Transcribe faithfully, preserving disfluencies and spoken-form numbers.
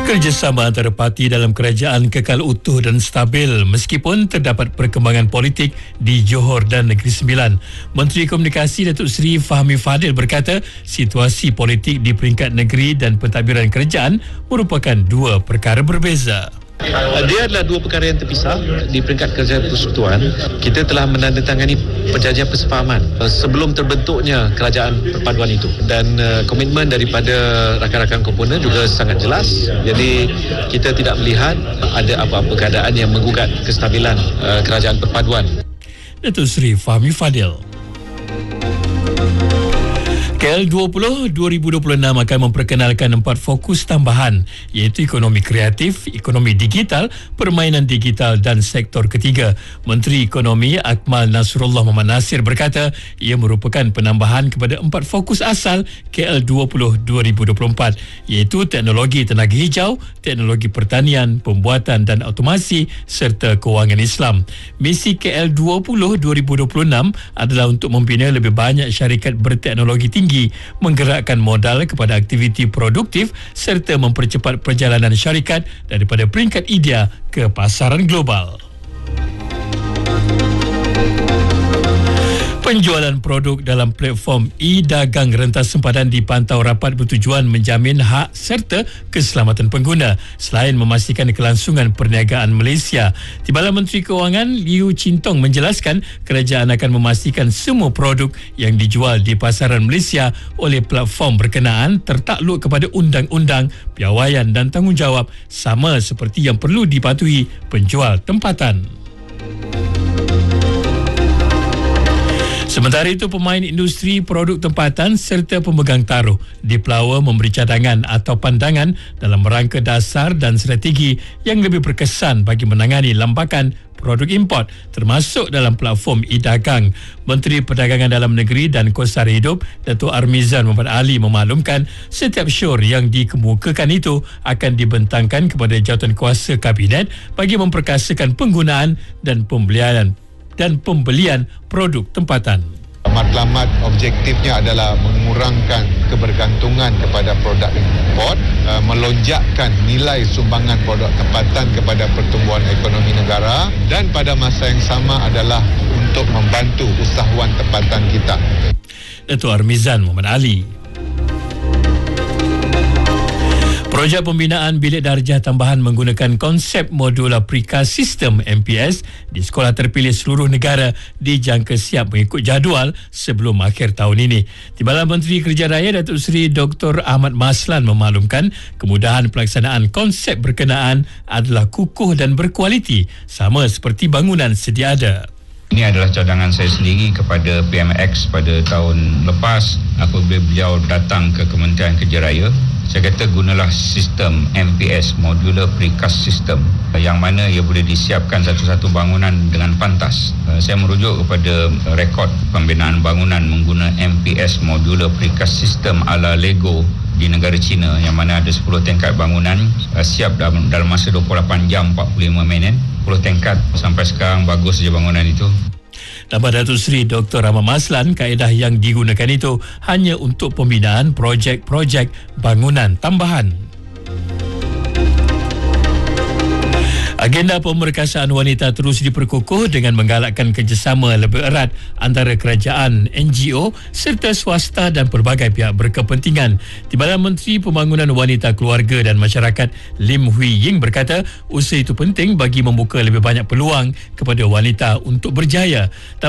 Kerjasama antara parti dalam kerajaan kekal utuh dan stabil meskipun terdapat perkembangan politik di Johor dan Negeri Sembilan. Menteri Komunikasi Datuk Seri Fahmi Fadil berkata situasi politik di peringkat negeri dan pentadbiran kerajaan merupakan dua perkara berbeza. Dia adalah dua perkara yang terpisah. Di peringkat kerajaan persekutuan, kita telah menandatangani perjanjian persefahaman sebelum terbentuknya kerajaan perpaduan itu, dan uh, komitmen daripada rakan-rakan komponen juga sangat jelas. Jadi kita tidak melihat ada apa-apa keadaan yang menggugat kestabilan uh, kerajaan perpaduan. Datuk Seri Fahmi Fadil. K L dua puluh dua ribu dua puluh enam akan memperkenalkan empat fokus tambahan iaitu ekonomi kreatif, ekonomi digital, permainan digital dan sektor ketiga. Menteri Ekonomi Akmal Nasrullah Muhammad Nasir berkata ia merupakan penambahan kepada empat fokus asal K L dua puluh dua ribu dua puluh empat iaitu teknologi tenaga hijau, teknologi pertanian, pembuatan dan automasi serta kewangan Islam. Misi K L dua puluh dua ribu dua puluh enam adalah untuk membina lebih banyak syarikat berteknologi tinggi, menggerakkan modal kepada aktiviti produktif serta mempercepat perjalanan syarikat daripada peringkat idea ke pasaran global. Penjualan produk dalam platform e-dagang rentas sempadan dipantau rapat bertujuan menjamin hak serta keselamatan pengguna selain memastikan kelangsungan perniagaan Malaysia. Timbalan Menteri Kewangan Liu Chintong menjelaskan kerajaan akan memastikan semua produk yang dijual di pasaran Malaysia oleh platform berkenaan tertakluk kepada undang-undang, piawaian dan tanggungjawab sama seperti yang perlu dipatuhi penjual tempatan. Sementara itu, pemain industri produk tempatan serta pemegang taruh dipelawa memberi cadangan atau pandangan dalam rangka dasar dan strategi yang lebih berkesan bagi menangani lambakan produk import termasuk dalam platform e-dagang. Menteri Perdagangan Dalam Negeri dan Kos Sara Hidup Datuk Armizan Muhammad Ali memaklumkan setiap syur yang dikemukakan itu akan dibentangkan kepada jawatankuasa Kabinet bagi memperkasakan penggunaan dan pembelian dan pembelian produk tempatan. Matlamat objektifnya adalah mengurangkan kebergantungan kepada produk import, melonjakkan nilai sumbangan produk tempatan kepada pertumbuhan ekonomi negara, dan pada masa yang sama adalah untuk membantu usahawan tempatan kita. Datuk Armizan Muhammad Ali. Projek pembinaan bilik darjah tambahan menggunakan konsep modular precast system M P S di sekolah terpilih seluruh negara dijangka siap mengikut jadual sebelum akhir tahun ini. Timbalan Menteri Kerja Raya Datuk Seri Doktor Ahmad Maslan memaklumkan kemudahan pelaksanaan konsep berkenaan adalah kukuh dan berkualiti sama seperti bangunan sedia ada. Ini adalah cadangan saya sendiri kepada P M X pada tahun lepas apabila beliau datang ke Kementerian Kerja Raya. Saya kata gunalah sistem M P S, Modular Precast System, yang mana ia boleh disiapkan satu-satu bangunan dengan pantas. Saya merujuk kepada rekod pembinaan bangunan menggunakan M P S, Modular Precast System ala Lego di negara China, yang mana ada sepuluh tingkat bangunan siap dalam, dalam masa dua puluh lapan jam empat puluh lima minit. sepuluh tingkat sampai sekarang bagus saja bangunan itu. Tambah Datuk Seri Doktor Ahmad Maslan, kaedah yang digunakan itu hanya untuk pembinaan projek-projek bangunan tambahan. Agenda pemerkasaan wanita terus diperkukuh dengan menggalakkan kerjasama lebih erat antara kerajaan, N G O serta swasta dan pelbagai pihak berkepentingan. Timbalan Menteri Pembangunan Wanita, Keluarga dan Masyarakat Lim Hui Ying berkata usaha itu penting bagi membuka lebih banyak peluang kepada wanita untuk berjaya.